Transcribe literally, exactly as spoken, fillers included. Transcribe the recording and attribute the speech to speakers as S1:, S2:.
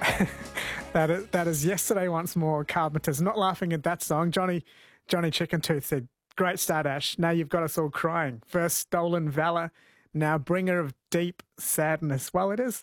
S1: That is, that is Yesterday Once More, Carpenters. Not laughing at that song. Johnny Johnny Chicken Tooth said, great start, Ash. Now you've got us all crying. First Stolen Valor, now Bringer of Deep Sadness. Well, it is